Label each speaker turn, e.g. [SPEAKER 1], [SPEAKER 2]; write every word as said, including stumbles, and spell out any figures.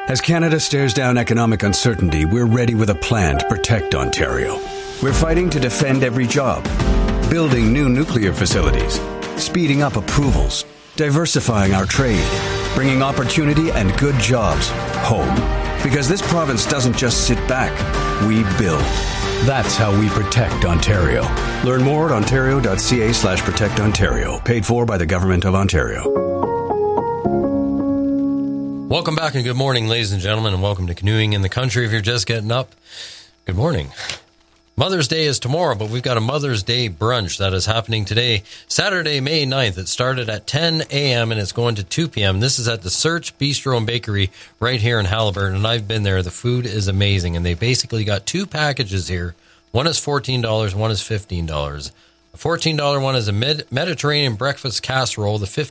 [SPEAKER 1] As Canada stares down economic uncertainty, we're ready with a plan to protect Ontario. We're fighting to defend every job, building new nuclear facilities, speeding up approvals, diversifying our trade, bringing opportunity and good jobs home. Because this province doesn't just sit back, we build. That's how we protect Ontario. Learn more at ontario.ca slash protect Ontario. Paid for by the Government of Ontario.
[SPEAKER 2] Welcome back and good morning, ladies and gentlemen, and welcome to Canoeing in the Country. If you're just getting up, good morning. Mother's Day is tomorrow, but we've got a Mother's Day brunch that is happening today, Saturday, May ninth. It started at ten a.m. and it's going to two p.m. This is at the Search Bistro and Bakery right here in Haliburton, and I've been there. The food is amazing, and they basically got two packages here. One is fourteen dollars, one is fifteen dollars. The fourteen dollars one is a mid- Mediterranean breakfast casserole. The